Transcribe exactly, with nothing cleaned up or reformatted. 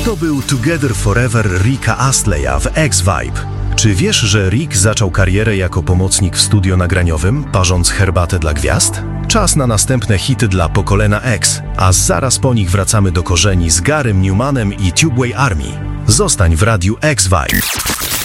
To był Together Forever Ricka Astleya w X-Vibe. Czy wiesz, że Rick zaczął karierę jako pomocnik w studio nagraniowym, parząc herbatę dla gwiazd? Czas na następne hity dla pokolenia X, a zaraz po nich wracamy do korzeni z Garym Newmanem i Tubeway Army. Zostań w radiu X-Vibe.